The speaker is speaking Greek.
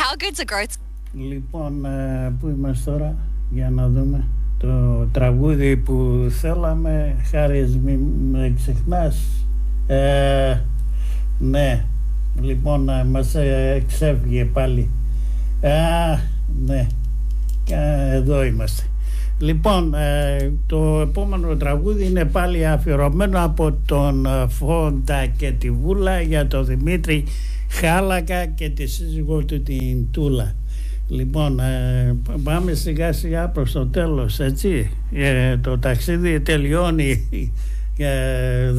how good's a growth? Λοιπόν, πού είμαστε τώρα, για να δούμε το τραγούδι που θέλαμε. Χάρης, μην με ξεχνάς. Ναι, λοιπόν, μας εξέφυγε πάλι. Ναι, εδώ είμαστε. Λοιπόν, το επόμενο τραγούδι είναι πάλι αφιερωμένο από τον Φόντα και τη Βούλα για τον Δημήτρη Χάλακα και τη σύζυγό του την Τούλα. Λοιπόν, πάμε σιγά σιγά προς το τέλος, έτσι. Το ταξίδι τελειώνει.